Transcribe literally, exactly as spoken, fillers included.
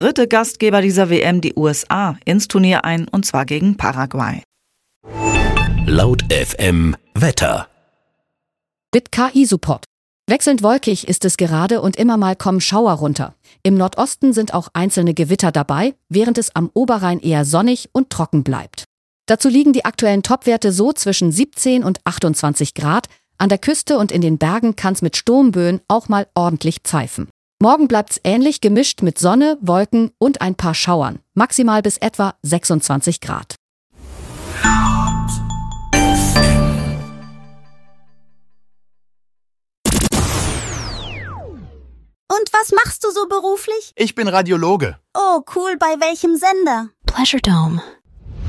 Dritte Gastgeber dieser W M die U S A ins Turnier ein, und zwar gegen Paraguay. Laut F M Wetter. Mit K I-Support. Wechselnd wolkig ist es gerade und immer mal kommen Schauer runter. Im Nordosten sind auch einzelne Gewitter dabei, während es am Oberrhein eher sonnig und trocken bleibt. Dazu liegen die aktuellen Topwerte so zwischen siebzehn und achtundzwanzig Grad. An der Küste und in den Bergen kann es mit Sturmböen auch mal ordentlich pfeifen. Morgen bleibt's ähnlich gemischt mit Sonne, Wolken und ein paar Schauern. Maximal bis etwa sechsundzwanzig Grad. Und was machst du so beruflich? Ich bin Radiologe. Oh, cool. Bei welchem Sender? Pleasure Dome.